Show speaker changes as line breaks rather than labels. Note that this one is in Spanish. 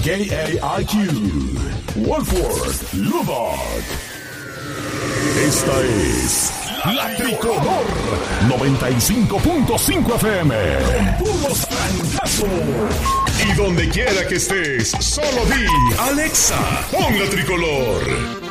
KAIQ, Wolford, Lubbock. Esta es La Tricolor 95.5 FM. Con puros francazos. Y donde quiera que estés, solo di Alexa, pon La Tricolor.